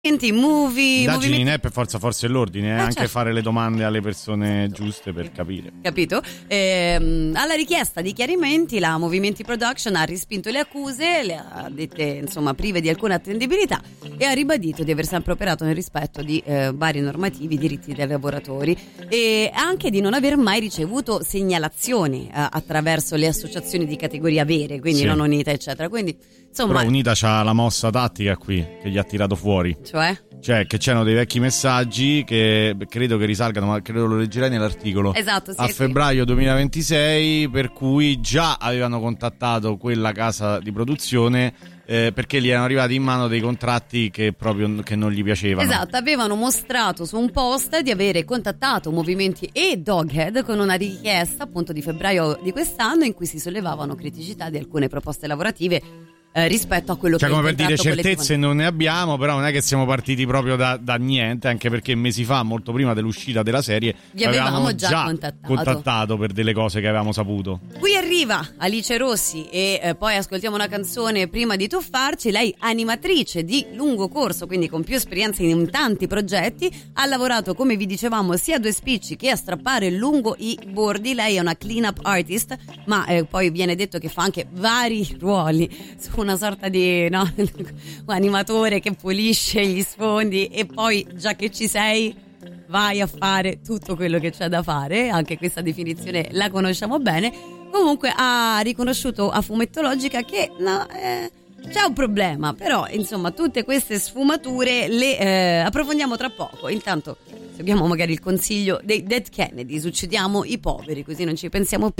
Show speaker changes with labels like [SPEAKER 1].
[SPEAKER 1] movie,
[SPEAKER 2] indagini non è per forza l'ordine, è anche
[SPEAKER 1] certo.
[SPEAKER 2] fare le domande alle persone giuste per capire,
[SPEAKER 1] capito? Alla richiesta di chiarimenti la Movimenti Production ha respinto le accuse, le ha dette insomma prive di alcuna attendibilità e ha ribadito di aver sempre operato nel rispetto di vari normativi, diritti dei lavoratori e anche di non aver mai ricevuto segnalazioni attraverso le associazioni di categoria vere, quindi
[SPEAKER 2] sì.
[SPEAKER 1] non Unita eccetera, quindi insomma.
[SPEAKER 2] Però Unita c'ha la mossa tattica qui che gli ha tirato fuori. Cioè che c'erano dei vecchi messaggi che credo che risalgano, ma credo lo leggerai nell'articolo,
[SPEAKER 1] esatto, sì,
[SPEAKER 2] a febbraio 2026, per cui già avevano contattato quella casa di produzione perché gli erano arrivati in mano dei contratti che non gli piacevano.
[SPEAKER 1] Esatto, avevano mostrato su un post di avere contattato Movimenti e Doghead con una richiesta appunto di febbraio di quest'anno in cui si sollevavano criticità di alcune proposte lavorative rispetto a quello che è il
[SPEAKER 2] come per dire
[SPEAKER 1] contratto
[SPEAKER 2] certezze non ne abbiamo, però non è che siamo partiti proprio da niente, anche perché mesi fa, molto prima dell'uscita della serie,
[SPEAKER 1] vi avevamo già
[SPEAKER 2] contattato per delle cose che avevamo saputo.
[SPEAKER 1] Qui arriva Alice Rossi e poi ascoltiamo una canzone prima di tuffarci. Lei animatrice di lungo corso, quindi con più esperienza in tanti progetti, ha lavorato come vi dicevamo sia a Due Spicci che a Strappare lungo i bordi. Lei è una clean up artist, ma poi viene detto che fa anche vari ruoli, su una sorta di un animatore che pulisce gli sfondi e poi già che ci sei vai a fare tutto quello che c'è da fare. Anche questa definizione la conosciamo bene. Comunque ha riconosciuto a Fumettologica che c'è un problema, però insomma tutte queste sfumature le approfondiamo tra poco. Intanto seguiamo magari il consiglio dei Dead Kennedys, uccidiamo i poveri così non ci pensiamo più.